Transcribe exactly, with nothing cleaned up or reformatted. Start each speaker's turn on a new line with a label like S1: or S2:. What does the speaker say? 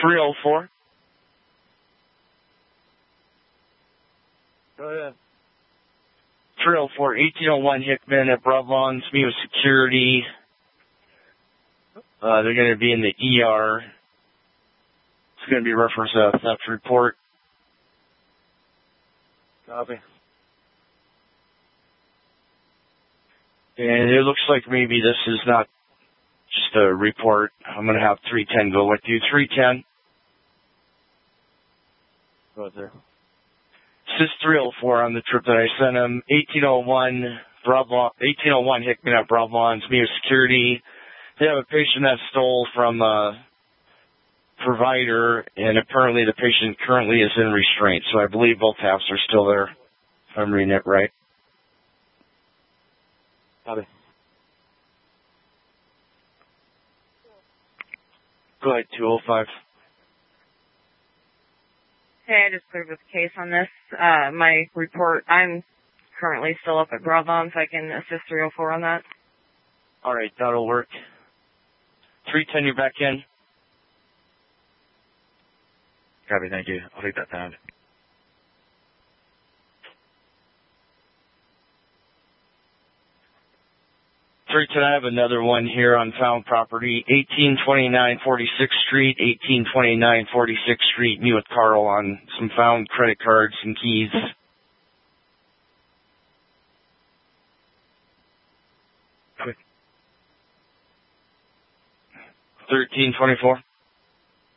S1: three oh four.
S2: Go ahead.
S1: three oh four, eighteen oh one Hickman at Broadlawn. It's me with security. Uh, they're going to be in the E R. It's going to be reference a theft report.
S2: Copy.
S1: And it looks like maybe this is not just a report. I'm going to have three ten go with you. three ten.
S2: Go ahead, sir.
S1: This is three oh four on the trip that I sent him. eighteen oh one Broadlawn, eighteen oh one Hickman at Broadlawn. It's me with security. They have a patient that stole from a provider, and apparently the patient currently is in restraint. So I believe both halves are still there, if I'm reading it right.
S2: Copy.
S1: Go ahead, two oh five.
S3: Hey, I just cleared with the case on this. Uh, my report, I'm currently still up at Broadlawn, so I can assist three oh four on that.
S1: All right, that'll work. three ten, you're back in.
S2: Copy, thank you. I'll take that down.
S1: three ten, I have another one here on found property. eighteen twenty-nine forty-sixth Street, eighteen twenty-nine forty-sixth Street. Me with Carl on some found credit cards and keys.
S2: Copy.
S1: thirteen twenty-four.